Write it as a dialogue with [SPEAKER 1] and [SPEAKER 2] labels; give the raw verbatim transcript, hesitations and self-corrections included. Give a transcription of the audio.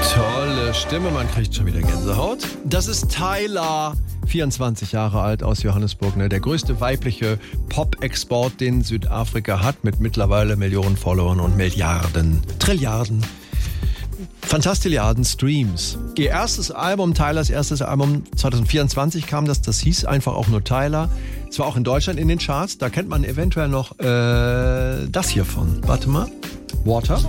[SPEAKER 1] Tolle Stimme, man kriegt schon wieder Gänsehaut. Das ist Tyla, vierundzwanzig Jahre alt, aus Johannesburg. Ne? Der größte weibliche Pop-Export, den Südafrika hat, mit mittlerweile Millionen Followern und Milliarden, Trilliarden, Fantastilliarden Streams. Ihr erstes Album, Tylas erstes Album, zwanzig vierundzwanzig kam das, das hieß einfach auch nur Tyla. Es war auch in Deutschland in den Charts, da kennt man eventuell noch äh, das hier von. Warte mal, Water.